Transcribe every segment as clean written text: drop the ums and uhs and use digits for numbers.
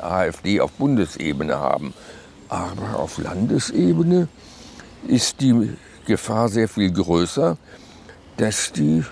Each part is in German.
die AfD auf Bundesebene haben. Aber auf Landesebene ist die Gefahr sehr viel größer, dass die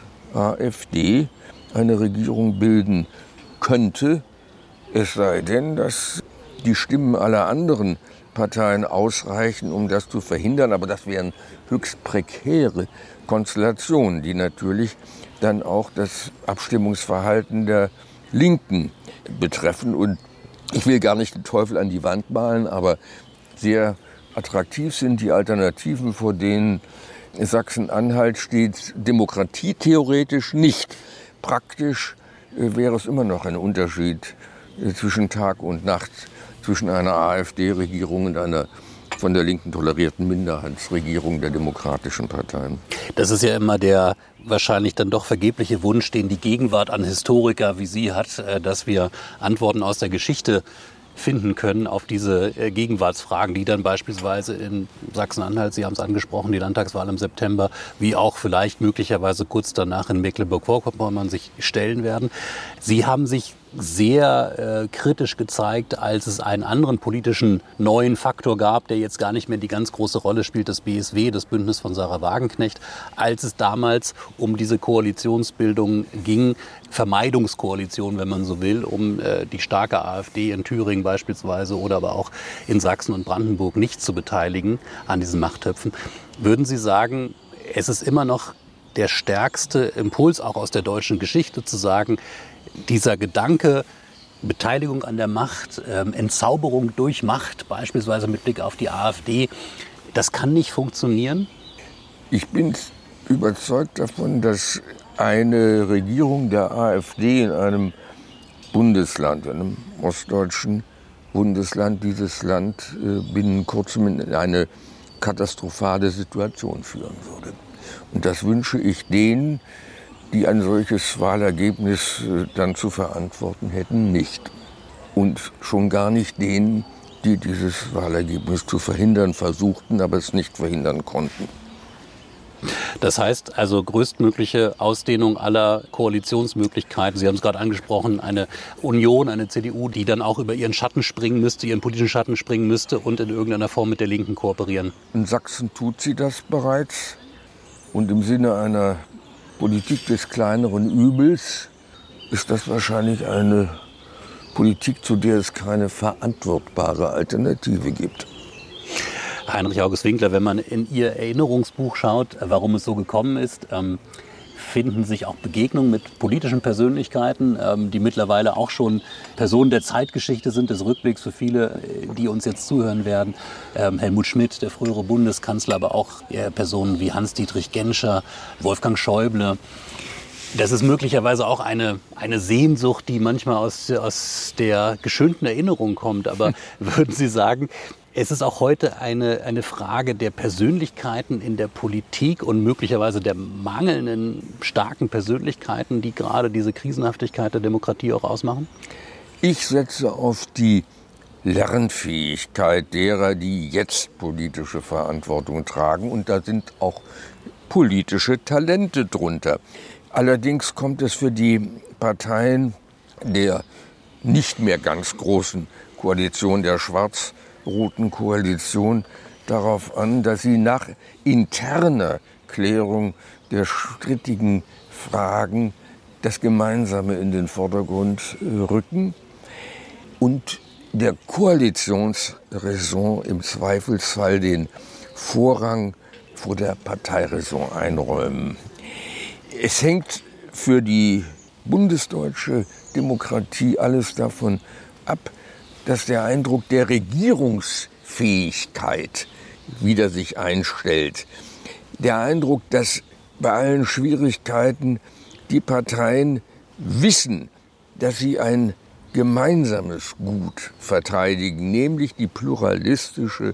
AfD eine Regierung bilden könnte, es sei denn, dass die Stimmen aller anderen Parteien ausreichen, um das zu verhindern. Aber das wären höchst prekäre Konstellationen, die natürlich dann auch das Abstimmungsverhalten der Linken betreffen. Und ich will gar nicht den Teufel an die Wand malen, aber sehr attraktiv sind die Alternativen, vor denen Sachsen-Anhalt steht, demokratietheoretisch nicht. Praktisch wäre es immer noch ein Unterschied zwischen Tag und Nacht, zwischen einer AfD-Regierung und einer von der Linken tolerierten Minderheitsregierung der demokratischen Parteien. Das ist ja immer der wahrscheinlich dann doch vergebliche Wunsch, den die Gegenwart an Historiker wie Sie hat, dass wir Antworten aus der Geschichte finden können auf diese Gegenwartsfragen, die dann beispielsweise in Sachsen-Anhalt, Sie haben es angesprochen, die Landtagswahl im September, wie auch vielleicht möglicherweise kurz danach in Mecklenburg-Vorpommern sich stellen werden. Sie haben sich sehr kritisch gezeigt, als es einen anderen politischen neuen Faktor gab, der jetzt gar nicht mehr die ganz große Rolle spielt, das BSW, das Bündnis von Sarah Wagenknecht, als es damals um diese Koalitionsbildung ging, Vermeidungskoalition, wenn man so will, um die starke AfD in Thüringen beispielsweise oder aber auch in Sachsen und Brandenburg nicht zu beteiligen an diesen Machttöpfen. Würden Sie sagen, es ist immer noch der stärkste Impuls auch aus der deutschen Geschichte zu sagen, dieser Gedanke, Beteiligung an der Macht, Entzauberung durch Macht, beispielsweise mit Blick auf die AfD, das kann nicht funktionieren? Ich bin überzeugt davon, dass eine Regierung der AfD in einem Bundesland, einem ostdeutschen Bundesland, dieses Land binnen kurzem in eine katastrophale Situation führen würde. Und das wünsche ich denen, die ein solches Wahlergebnis dann zu verantworten hätten, nicht. Und schon gar nicht denen, die dieses Wahlergebnis zu verhindern versuchten, aber es nicht verhindern konnten. Das heißt also größtmögliche Ausdehnung aller Koalitionsmöglichkeiten. Sie haben es gerade angesprochen, eine Union, eine CDU, die dann auch über ihren Schatten springen müsste, ihren politischen Schatten springen müsste und in irgendeiner Form mit der Linken kooperieren. In Sachsen tut sie das bereits. Und im Sinne einer Politik des kleineren Übels ist das wahrscheinlich eine Politik, zu der es keine verantwortbare Alternative gibt. Heinrich August Winkler, wenn man in Ihr Erinnerungsbuch schaut, warum es so gekommen ist, finden sich auch Begegnungen mit politischen Persönlichkeiten, die mittlerweile auch schon Personen der Zeitgeschichte sind, des Rückblicks für viele, die uns jetzt zuhören werden. Helmut Schmidt, der frühere Bundeskanzler, aber auch Personen wie Hans-Dietrich Genscher, Wolfgang Schäuble. Das ist möglicherweise auch eine Sehnsucht, die manchmal aus der geschönten Erinnerung kommt. Aber würden Sie sagen, es ist auch heute eine Frage der Persönlichkeiten in der Politik und möglicherweise der mangelnden starken Persönlichkeiten, die gerade diese Krisenhaftigkeit der Demokratie auch ausmachen? Ich setze auf die Lernfähigkeit derer, die jetzt politische Verantwortung tragen. Und da sind auch politische Talente drunter. Allerdings kommt es für die Parteien der nicht mehr ganz großen Koalition, der schwarz-roten Koalition, darauf an, dass sie nach interner Klärung der strittigen Fragen das Gemeinsame in den Vordergrund rücken und der Koalitionsräson im Zweifelsfall den Vorrang vor der Parteiräson einräumen. Es hängt für die bundesdeutsche Demokratie alles davon ab, dass der Eindruck der Regierungsfähigkeit wieder sich einstellt. Der Eindruck, dass bei allen Schwierigkeiten die Parteien wissen, dass sie ein gemeinsames Gut verteidigen, nämlich die pluralistische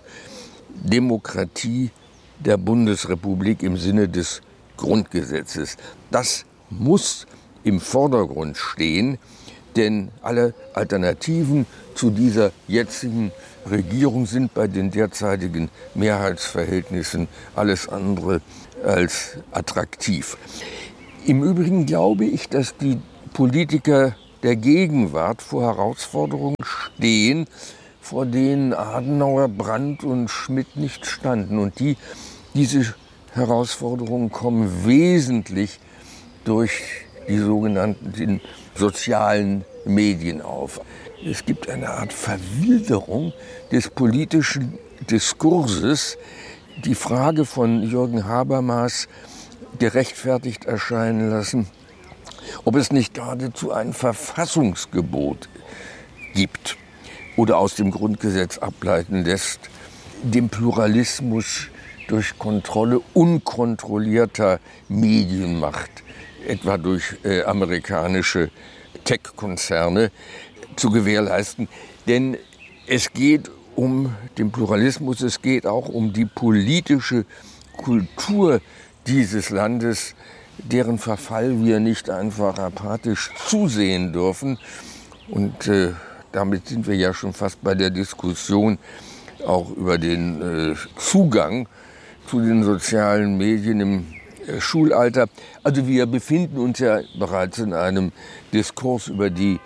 Demokratie der Bundesrepublik im Sinne des Grundgesetzes. Das muss im Vordergrund stehen, denn alle Alternativen zu dieser jetzigen Regierung sind bei den derzeitigen Mehrheitsverhältnissen alles andere als attraktiv. Im Übrigen glaube ich, dass die Politiker der Gegenwart vor Herausforderungen stehen, vor denen Adenauer, Brandt und Schmidt nicht standen. Und diese Herausforderungen kommen wesentlich durch die sogenannten sozialen Medien auf. Es gibt eine Art Verwilderung des politischen Diskurses, die Frage von Jürgen Habermas gerechtfertigt erscheinen lassen, ob es nicht geradezu ein Verfassungsgebot gibt oder aus dem Grundgesetz ableiten lässt, dem Pluralismus durch Kontrolle unkontrollierter Medienmacht, etwa durch amerikanische Tech-Konzerne, zu gewährleisten. Denn es geht um den Pluralismus, es geht auch um die politische Kultur dieses Landes, deren Verfall wir nicht einfach apathisch zusehen dürfen. Und damit sind wir ja schon fast bei der Diskussion auch über den Zugang zu den sozialen Medien im Schulalter. Also wir befinden uns ja bereits in einem Diskurs über die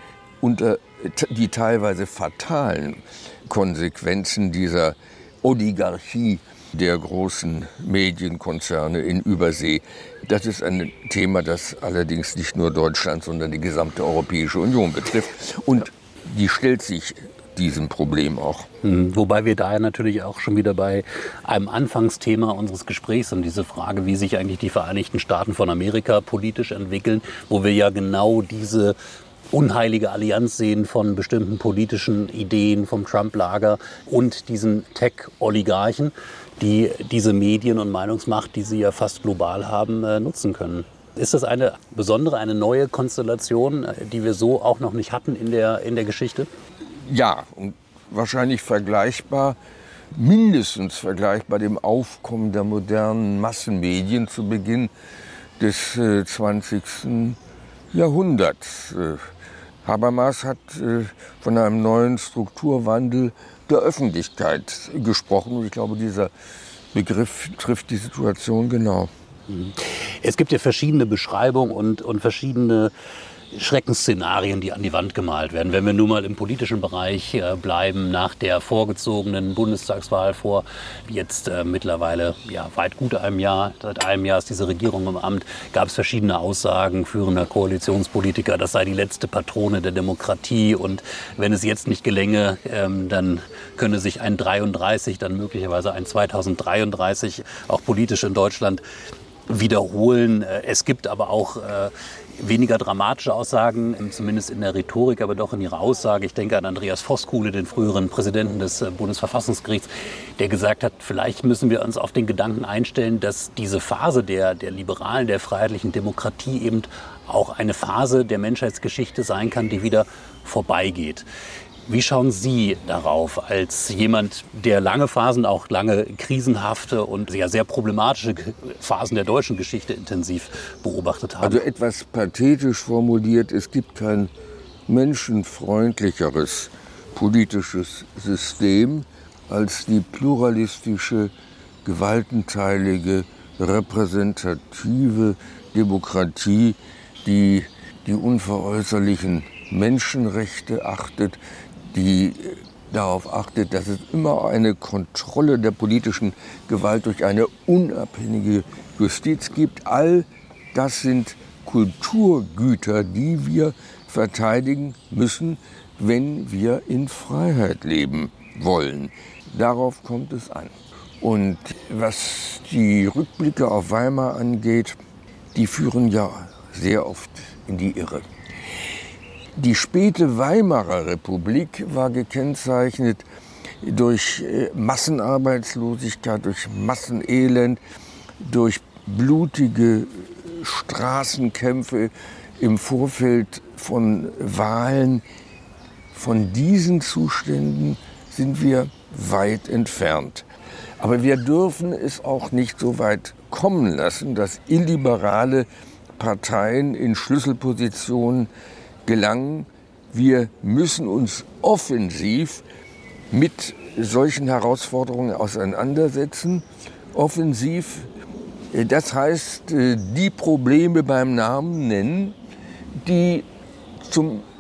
teilweise fatalen Konsequenzen dieser Oligarchie der großen Medienkonzerne in Übersee. Das ist ein Thema, das allerdings nicht nur Deutschland, sondern die gesamte Europäische Union betrifft. Und die stellt sich diesem Problem auch. Wobei wir daher natürlich auch schon wieder bei einem Anfangsthema unseres Gesprächs sind, diese Frage, wie sich eigentlich die Vereinigten Staaten von Amerika politisch entwickeln, wo wir ja genau diese unheilige Allianz sehen von bestimmten politischen Ideen vom Trump-Lager und diesen Tech-Oligarchen, die diese Medien- und Meinungsmacht, die sie ja fast global haben, nutzen können. Ist das eine besondere, eine neue Konstellation, die wir so auch noch nicht hatten in der Geschichte? Ja, und wahrscheinlich vergleichbar, mindestens vergleichbar dem Aufkommen der modernen Massenmedien zu Beginn des 20. Jahrhunderts. Habermas hat von einem neuen Strukturwandel der Öffentlichkeit gesprochen. Und ich glaube, dieser Begriff trifft die Situation genau. Es gibt ja verschiedene Beschreibungen und verschiedene Schreckensszenarien, die an die Wand gemalt werden. Wenn wir nun mal im politischen Bereich bleiben, nach der vorgezogenen Bundestagswahl vor jetzt mittlerweile weit gut einem Jahr, seit einem Jahr ist diese Regierung im Amt, gab es verschiedene Aussagen führender Koalitionspolitiker, das sei die letzte Patrone der Demokratie und wenn es jetzt nicht gelänge, dann könne sich ein 33, dann möglicherweise ein 2033 auch politisch in Deutschland wiederholen. Es gibt aber auch weniger dramatische Aussagen, zumindest in der Rhetorik, aber doch in ihrer Aussage. Ich denke an Andreas Voskuhle, den früheren Präsidenten des Bundesverfassungsgerichts, der gesagt hat, vielleicht müssen wir uns auf den Gedanken einstellen, dass diese Phase der liberalen, der freiheitlichen Demokratie eben auch eine Phase der Menschheitsgeschichte sein kann, die wieder vorbeigeht. Wie schauen Sie darauf als jemand, der lange Phasen, auch lange krisenhafte und sehr problematische Phasen der deutschen Geschichte intensiv beobachtet hat? Also etwas pathetisch formuliert, es gibt kein menschenfreundlicheres politisches System als die pluralistische, gewaltenteilige, repräsentative Demokratie, die die unveräußerlichen Menschenrechte achtet, die darauf achtet, dass es immer eine Kontrolle der politischen Gewalt durch eine unabhängige Justiz gibt. All das sind Kulturgüter, die wir verteidigen müssen, wenn wir in Freiheit leben wollen. Darauf kommt es an. Und was die Rückblicke auf Weimar angeht, die führen ja sehr oft in die Irre. Die späte Weimarer Republik war gekennzeichnet durch Massenarbeitslosigkeit, durch Massenelend, durch blutige Straßenkämpfe im Vorfeld von Wahlen. Von diesen Zuständen sind wir weit entfernt. Aber wir dürfen es auch nicht so weit kommen lassen, dass illiberale Parteien in Schlüsselpositionen gelangen. Wir müssen uns offensiv mit solchen Herausforderungen auseinandersetzen. Offensiv, das heißt, die Probleme beim Namen nennen, die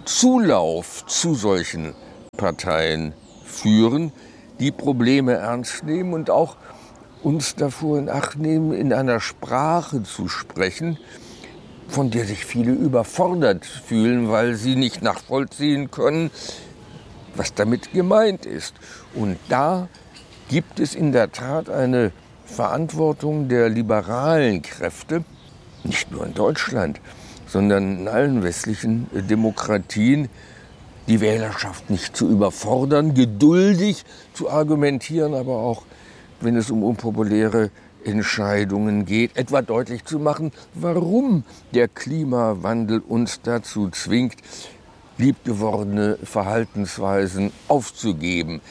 Zulauf zu solchen Parteien führen, die Probleme ernst nehmen und auch uns davor in Acht nehmen, in einer Sprache zu sprechen, von der sich viele überfordert fühlen, weil sie nicht nachvollziehen können, was damit gemeint ist. Und da gibt es in der Tat eine Verantwortung der liberalen Kräfte, nicht nur in Deutschland, sondern in allen westlichen Demokratien, die Wählerschaft nicht zu überfordern, geduldig zu argumentieren, aber auch, wenn es um unpopuläre Entscheidungen geht, etwa deutlich zu machen, warum der Klimawandel uns dazu zwingt, liebgewordene Verhaltensweisen aufzugeben.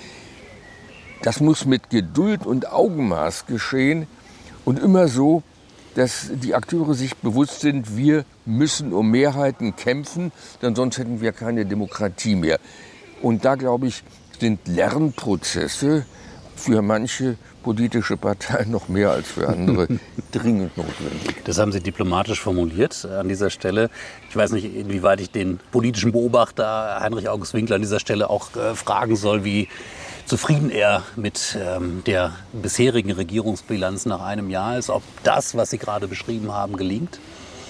Das muss mit Geduld und Augenmaß geschehen und immer so, dass die Akteure sich bewusst sind, wir müssen um Mehrheiten kämpfen, denn sonst hätten wir keine Demokratie mehr. Und da, glaube ich, sind Lernprozesse für manche politische Parteien noch mehr als für andere dringend notwendig. Das haben Sie diplomatisch formuliert an dieser Stelle. Ich weiß nicht, inwieweit ich den politischen Beobachter Heinrich August Winkler an dieser Stelle auch fragen soll, wie zufrieden er mit der bisherigen Regierungsbilanz nach einem Jahr ist, ob das, was Sie gerade beschrieben haben, gelingt?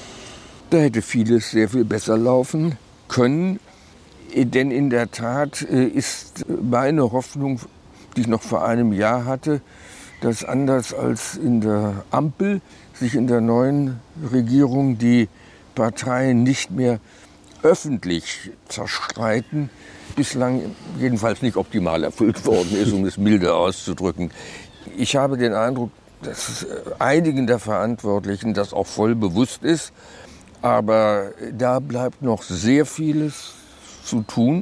Da hätte vieles sehr viel besser laufen können, denn in der Tat ist meine Hoffnung, die ich noch vor einem Jahr hatte, dass anders als in der Ampel sich in der neuen Regierung die Parteien nicht mehr öffentlich zerstreiten, bislang jedenfalls nicht optimal erfüllt worden ist, um es milde auszudrücken. Ich habe den Eindruck, dass einigen der Verantwortlichen das auch voll bewusst ist, aber da bleibt noch sehr vieles zu tun.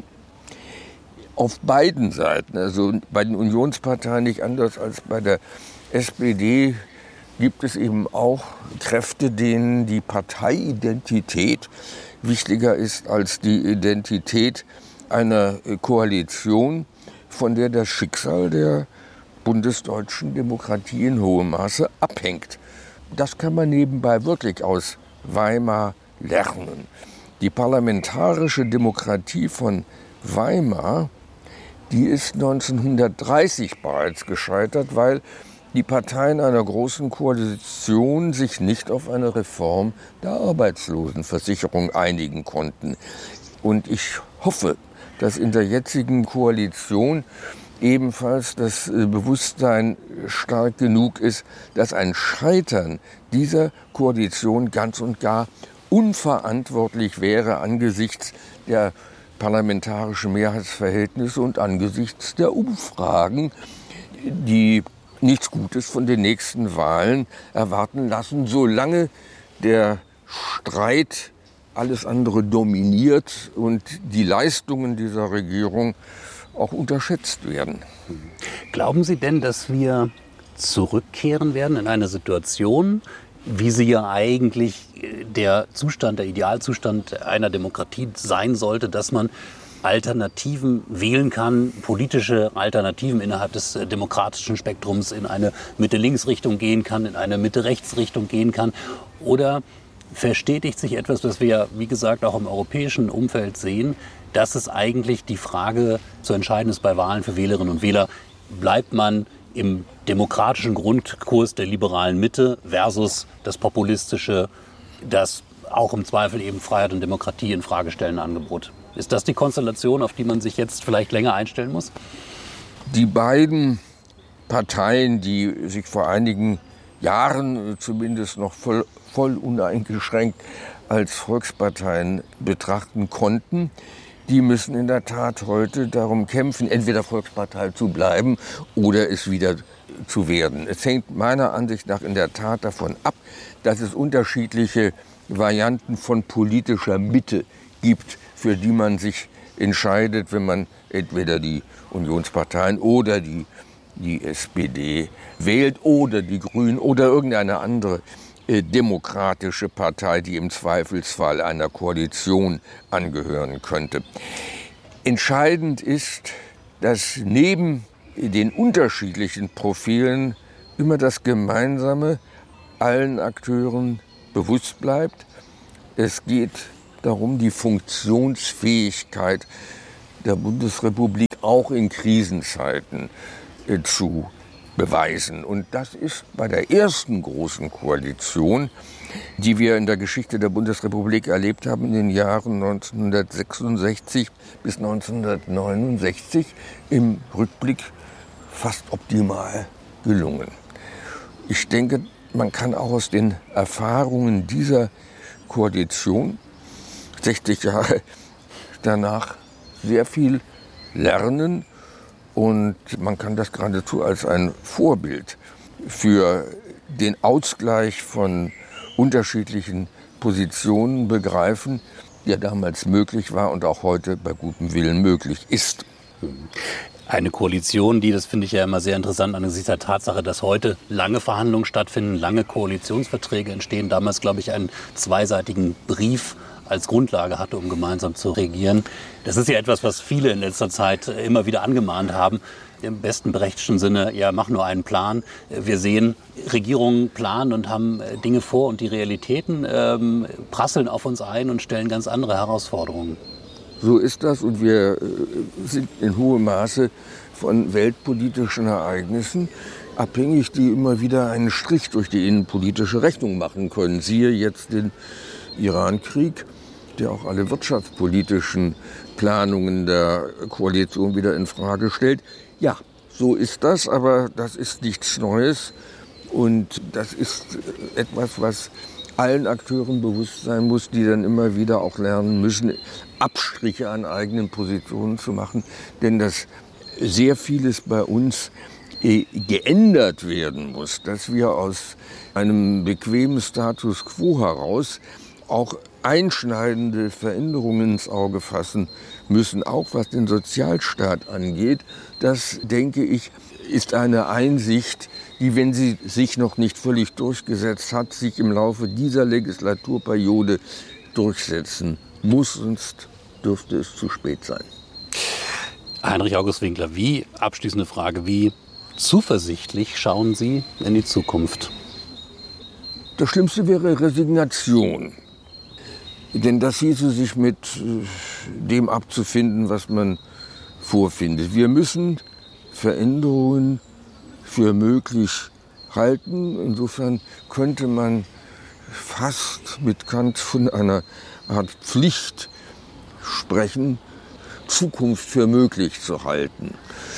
Auf beiden Seiten, also bei den Unionsparteien nicht anders als bei der SPD, gibt es eben auch Kräfte, denen die Parteiidentität wichtiger ist als die Identität einer Koalition, von der das Schicksal der bundesdeutschen Demokratie in hohem Maße abhängt. Das kann man nebenbei wirklich aus Weimar lernen. Die parlamentarische Demokratie von Weimar, die ist 1930 bereits gescheitert, weil die Parteien einer großen Koalition sich nicht auf eine Reform der Arbeitslosenversicherung einigen konnten. Und ich hoffe, dass in der jetzigen Koalition ebenfalls das Bewusstsein stark genug ist, dass ein Scheitern dieser Koalition ganz und gar unverantwortlich wäre angesichts der parlamentarischen Mehrheitsverhältnisse und angesichts der Umfragen, die nichts Gutes von den nächsten Wahlen erwarten lassen, solange der Streit alles andere dominiert und die Leistungen dieser Regierung auch unterschätzt werden. Glauben Sie denn, dass wir zurückkehren werden in eine Situation, wie sie ja eigentlich der Zustand, der Idealzustand einer Demokratie sein sollte, dass man Alternativen wählen kann, politische Alternativen innerhalb des demokratischen Spektrums in eine Mitte-Links-Richtung gehen kann, in eine Mitte-Rechts-Richtung gehen kann? Oder verstetigt sich etwas, was wir, wie gesagt, auch im europäischen Umfeld sehen, dass es eigentlich die Frage zu entscheiden ist bei Wahlen für Wählerinnen und Wähler, bleibt man im demokratischen Grundkurs der liberalen Mitte versus das populistische, das auch im Zweifel eben Freiheit und Demokratie in Frage stellende Angebot. Ist das die Konstellation, auf die man sich jetzt vielleicht länger einstellen muss? Die beiden Parteien, die sich vor einigen Jahren zumindest noch voll uneingeschränkt als Volksparteien betrachten konnten, die müssen in der Tat heute darum kämpfen, entweder Volkspartei zu bleiben oder es wieder zu werden. Es hängt meiner Ansicht nach in der Tat davon ab, dass es unterschiedliche Varianten von politischer Mitte gibt, für die man sich entscheidet, wenn man entweder die Unionsparteien oder die SPD wählt oder die Grünen oder irgendeine andere demokratische Partei, die im Zweifelsfall einer Koalition angehören könnte. Entscheidend ist, dass neben den unterschiedlichen Profilen immer das Gemeinsame allen Akteuren bewusst bleibt. Es geht darum, die Funktionsfähigkeit der Bundesrepublik auch in Krisenzeiten zu beweisen. Und das ist bei der ersten großen Koalition, die wir in der Geschichte der Bundesrepublik erlebt haben, in den Jahren 1966 bis 1969, im Rückblick fast optimal gelungen. Ich denke, man kann auch aus den Erfahrungen dieser Koalition 60 Jahre danach sehr viel lernen. Und man kann das geradezu als ein Vorbild für den Ausgleich von unterschiedlichen Positionen begreifen, der damals möglich war und auch heute bei gutem Willen möglich ist. Eine Koalition, das finde ich ja immer sehr interessant angesichts der Tatsache, dass heute lange Verhandlungen stattfinden, lange Koalitionsverträge entstehen. Damals, glaube ich, einen zweiseitigen Brief als Grundlage hatte, um gemeinsam zu regieren. Das ist ja etwas, was viele in letzter Zeit immer wieder angemahnt haben. Im besten berechtigten Sinne, ja, mach nur einen Plan. Wir sehen, Regierungen planen und haben Dinge vor und die Realitäten prasseln auf uns ein und stellen ganz andere Herausforderungen. So ist das und wir sind in hohem Maße von weltpolitischen Ereignissen abhängig, die immer wieder einen Strich durch die innenpolitische Rechnung machen können. Siehe jetzt den Iran-Krieg, der auch alle wirtschaftspolitischen Planungen der Koalition wieder in Frage stellt. Ja, so ist das, aber das ist nichts Neues und das ist etwas, was allen Akteuren bewusst sein muss, die dann immer wieder auch lernen müssen, Abstriche an eigenen Positionen zu machen, denn dass sehr vieles bei uns geändert werden muss, dass wir aus einem bequemen Status quo heraus auch einschneidende Veränderungen ins Auge fassen müssen, auch was den Sozialstaat angeht. Das, denke ich, ist eine Einsicht, die, wenn sie sich noch nicht völlig durchgesetzt hat, sich im Laufe dieser Legislaturperiode durchsetzen muss, sonst dürfte es zu spät sein. Heinrich August Winkler, abschließende Frage, wie zuversichtlich schauen Sie in die Zukunft? Das Schlimmste wäre Resignation. Denn das hieße, sich mit dem abzufinden, was man vorfindet. Wir müssen Veränderungen für möglich halten. Insofern könnte man fast mit Kant von einer Art Pflicht sprechen, Zukunft für möglich zu halten.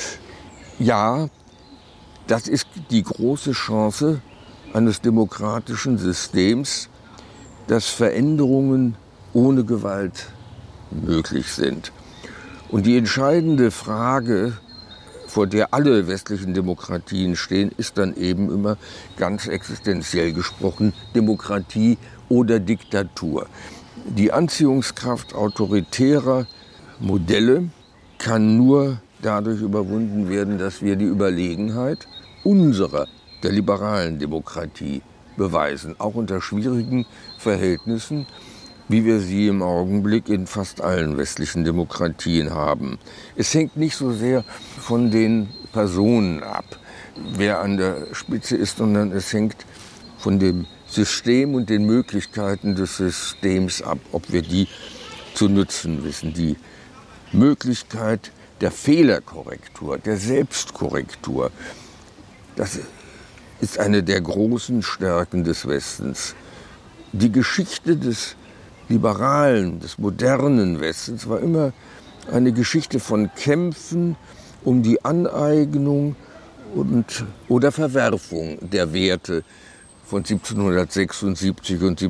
Ja, das ist die große Chance eines demokratischen Systems, dass Veränderungen ohne Gewalt möglich sind. Und die entscheidende Frage, vor der alle westlichen Demokratien stehen, ist dann eben immer ganz existenziell gesprochen, Demokratie oder Diktatur. Die Anziehungskraft autoritärer Modelle kann nur dadurch überwunden werden, dass wir die Überlegenheit unserer, der liberalen Demokratie, beweisen, auch unter schwierigen Verhältnissen, wie wir sie im Augenblick in fast allen westlichen Demokratien haben. Es hängt nicht so sehr von den Personen ab, wer an der Spitze ist, sondern es hängt von dem System und den Möglichkeiten des Systems ab, ob wir die zu nutzen wissen. Die Möglichkeit der Fehlerkorrektur, der Selbstkorrektur, das ist eine der großen Stärken des Westens. Die Geschichte des liberalen, des modernen Westens war immer eine Geschichte von Kämpfen um die Aneignung oder Verwerfung der Werte von 1776 und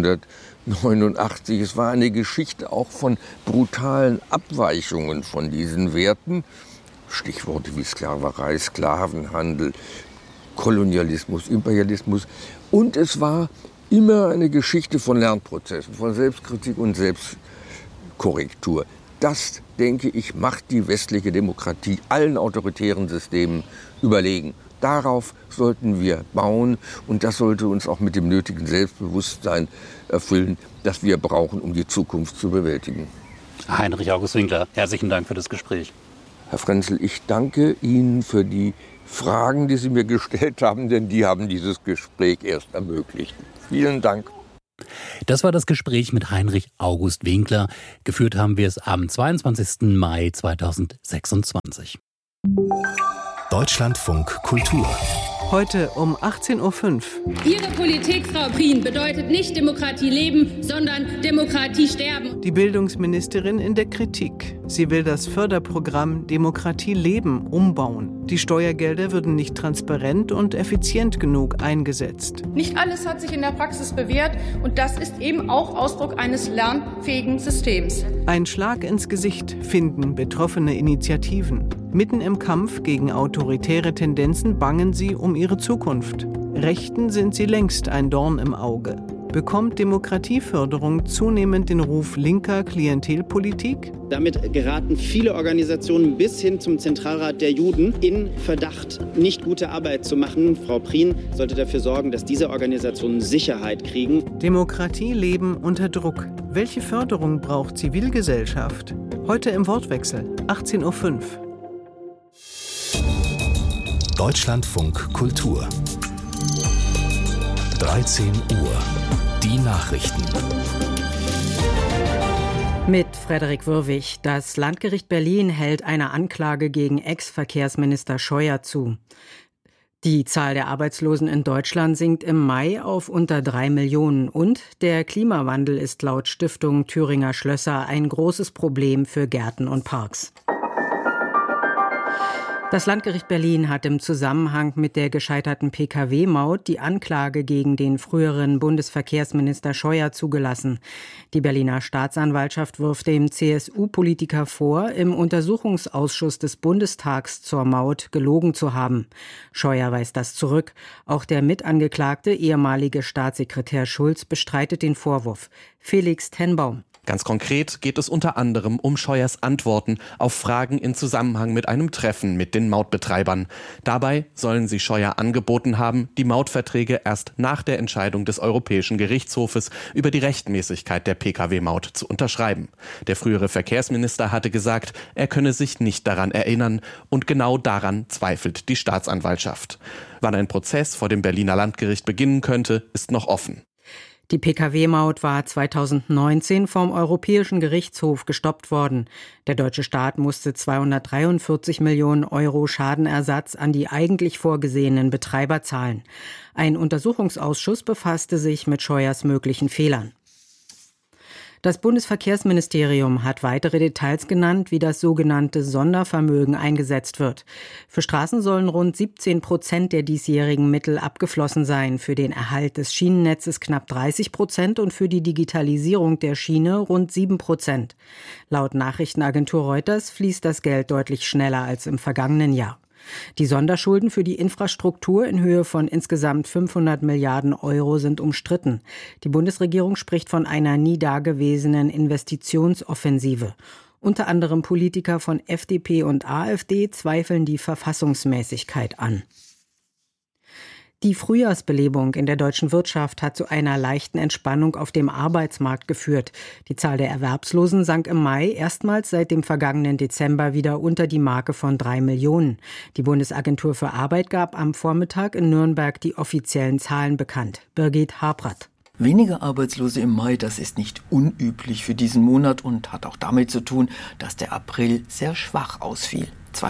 1789. Es war eine Geschichte auch von brutalen Abweichungen von diesen Werten. Stichworte wie Sklaverei, Sklavenhandel, Kolonialismus, Imperialismus. Und es war immer eine Geschichte von Lernprozessen, von Selbstkritik und Selbstkorrektur. Das, denke ich, macht die westliche Demokratie allen autoritären Systemen überlegen. Darauf sollten wir bauen und das sollte uns auch mit dem nötigen Selbstbewusstsein erfüllen, das wir brauchen, um die Zukunft zu bewältigen. Heinrich August Winkler, herzlichen Dank für das Gespräch. Herr Frenzel, ich danke Ihnen für die Fragen, die Sie mir gestellt haben, denn die haben dieses Gespräch erst ermöglicht. Vielen Dank. Das war das Gespräch mit Heinrich August Winkler. Geführt haben wir es am 22. Mai 2026. Deutschlandfunk Kultur. Heute um 18:05 Uhr. Ihre Politik, Frau Prien, bedeutet nicht Demokratie leben, sondern Demokratie sterben. Die Bildungsministerin in der Kritik. Sie will das Förderprogramm Demokratie leben umbauen. Die Steuergelder würden nicht transparent und effizient genug eingesetzt. Nicht alles hat sich in der Praxis bewährt und das ist eben auch Ausdruck eines lernfähigen Systems. Ein Schlag ins Gesicht finden betroffene Initiativen. Mitten im Kampf gegen autoritäre Tendenzen bangen sie um ihre Zukunft. Rechten sind sie längst ein Dorn im Auge. Bekommt Demokratieförderung zunehmend den Ruf linker Klientelpolitik? Damit geraten viele Organisationen bis hin zum Zentralrat der Juden in Verdacht, nicht gute Arbeit zu machen. Frau Prien sollte dafür sorgen, dass diese Organisationen Sicherheit kriegen. Demokratie leben unter Druck. Welche Förderung braucht Zivilgesellschaft? Heute im Wortwechsel, 18:05 Uhr. Deutschlandfunk Kultur. 13 Uhr. Die Nachrichten. Mit Frederik Würwig. Das Landgericht Berlin hält eine Anklage gegen Ex-Verkehrsminister Scheuer zu. Die Zahl der Arbeitslosen in Deutschland sinkt im Mai auf unter 3 Millionen und der Klimawandel ist laut Stiftung Thüringer Schlösser ein großes Problem für Gärten und Parks. Das Landgericht Berlin hat im Zusammenhang mit der gescheiterten Pkw-Maut die Anklage gegen den früheren Bundesverkehrsminister Scheuer zugelassen. Die Berliner Staatsanwaltschaft wirft dem CSU-Politiker vor, im Untersuchungsausschuss des Bundestags zur Maut gelogen zu haben. Scheuer weist das zurück. Auch der Mitangeklagte, ehemalige Staatssekretär Schulz, bestreitet den Vorwurf. Felix Tenbaum. Ganz konkret geht es unter anderem um Scheuers Antworten auf Fragen in Zusammenhang mit einem Treffen mit den Mautbetreibern. Dabei sollen sie Scheuer angeboten haben, die Mautverträge erst nach der Entscheidung des Europäischen Gerichtshofes über die Rechtmäßigkeit der Pkw-Maut zu unterschreiben. Der frühere Verkehrsminister hatte gesagt, er könne sich nicht daran erinnern und genau daran zweifelt die Staatsanwaltschaft. Wann ein Prozess vor dem Berliner Landgericht beginnen könnte, ist noch offen. Die Pkw-Maut war 2019 vom Europäischen Gerichtshof gestoppt worden. Der deutsche Staat musste 243 Millionen Euro Schadenersatz an die eigentlich vorgesehenen Betreiber zahlen. Ein Untersuchungsausschuss befasste sich mit Scheuers möglichen Fehlern. Das Bundesverkehrsministerium hat weitere Details genannt, wie das sogenannte Sondervermögen eingesetzt wird. Für Straßen sollen rund 17% der diesjährigen Mittel abgeflossen sein, für den Erhalt des Schienennetzes knapp 30% und für die Digitalisierung der Schiene rund 7%. Laut Nachrichtenagentur Reuters fließt das Geld deutlich schneller als im vergangenen Jahr. Die Sonderschulden für die Infrastruktur in Höhe von insgesamt 500 Milliarden Euro sind umstritten. Die Bundesregierung spricht von einer nie dagewesenen Investitionsoffensive. Unter anderem Politiker von FDP und AfD zweifeln die Verfassungsmäßigkeit an. Die Frühjahrsbelebung in der deutschen Wirtschaft hat zu einer leichten Entspannung auf dem Arbeitsmarkt geführt. Die Zahl der Erwerbslosen sank im Mai erstmals seit dem vergangenen Dezember wieder unter die Marke von 3 Millionen. Die Bundesagentur für Arbeit gab am Vormittag in Nürnberg die offiziellen Zahlen bekannt. Birgit Habrath. Weniger Arbeitslose im Mai, das ist nicht unüblich für diesen Monat und hat auch damit zu tun, dass der April sehr schwach ausfiel.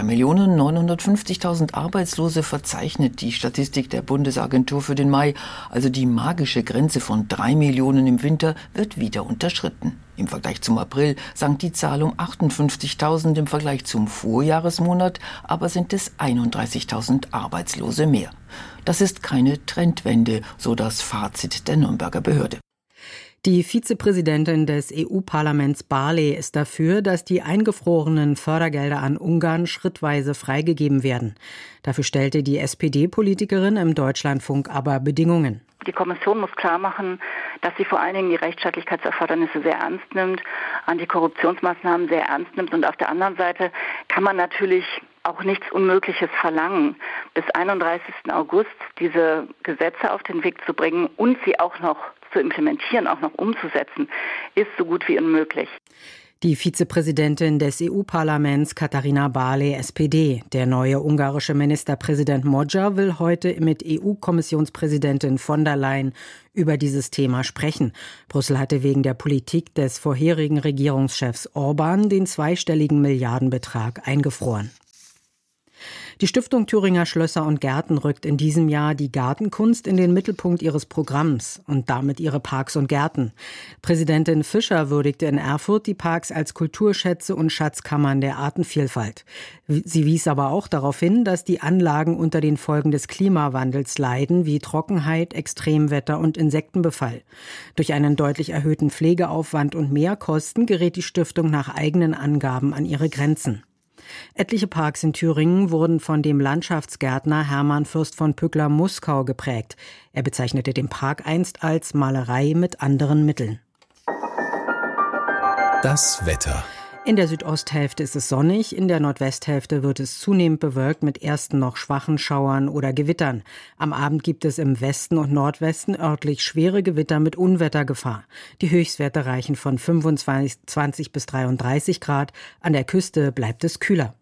2.950.000 Arbeitslose verzeichnet die Statistik der Bundesagentur für den Mai. Also die magische Grenze von 3 Millionen im Winter wird wieder unterschritten. Im Vergleich zum April sank die Zahl um 58.000, im Vergleich zum Vorjahresmonat aber sind es 31.000 Arbeitslose mehr. Das ist keine Trendwende, so das Fazit der Nürnberger Behörde. Die Vizepräsidentin des EU-Parlaments Barley ist dafür, dass die eingefrorenen Fördergelder an Ungarn schrittweise freigegeben werden. Dafür stellte die SPD-Politikerin im Deutschlandfunk aber Bedingungen. Die Kommission muss klarmachen, dass sie vor allen Dingen die Rechtsstaatlichkeitserfordernisse sehr ernst nimmt, Antikorruptionsmaßnahmen sehr ernst nimmt. Und auf der anderen Seite kann man natürlich auch nichts Unmögliches verlangen, bis 31. August diese Gesetze auf den Weg zu bringen und sie auch noch zu implementieren, auch noch umzusetzen, ist so gut wie unmöglich. Die Vizepräsidentin des EU-Parlaments Katharina Barley, SPD, der neue ungarische Ministerpräsident Magyar will heute mit EU-Kommissionspräsidentin von der Leyen über dieses Thema sprechen. Brüssel hatte wegen der Politik des vorherigen Regierungschefs Orban den zweistelligen Milliardenbetrag eingefroren. Die Stiftung Thüringer Schlösser und Gärten rückt in diesem Jahr die Gartenkunst in den Mittelpunkt ihres Programms und damit ihre Parks und Gärten. Präsidentin Fischer würdigte in Erfurt die Parks als Kulturschätze und Schatzkammern der Artenvielfalt. Sie wies aber auch darauf hin, dass die Anlagen unter den Folgen des Klimawandels leiden, wie Trockenheit, Extremwetter und Insektenbefall. Durch einen deutlich erhöhten Pflegeaufwand und Mehrkosten gerät die Stiftung nach eigenen Angaben an ihre Grenzen. Etliche Parks in Thüringen wurden von dem Landschaftsgärtner Hermann Fürst von Pückler-Muskau geprägt. Er bezeichnete den Park einst als Malerei mit anderen Mitteln. Das Wetter. In der Südosthälfte ist es sonnig, in der Nordwesthälfte wird es zunehmend bewölkt mit ersten noch schwachen Schauern oder Gewittern. Am Abend gibt es im Westen und Nordwesten örtlich schwere Gewitter mit Unwettergefahr. Die Höchstwerte reichen von 25 bis 33 Grad. An der Küste bleibt es kühler.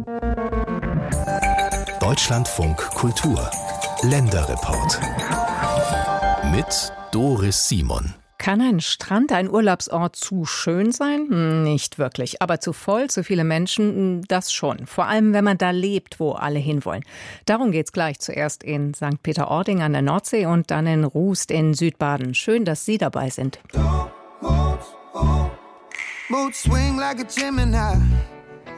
Deutschlandfunk Kultur. Länderreport. Mit Doris Simon. Kann ein Strand, ein Urlaubsort zu schön sein? Nicht wirklich. Aber zu voll, zu viele Menschen, das schon. Vor allem, wenn man da lebt, wo alle hinwollen. Darum geht's gleich. Zuerst in St. Peter-Ording an der Nordsee und dann in Rust in Südbaden. Schön, dass Sie dabei sind. Mood swing like a Gemini.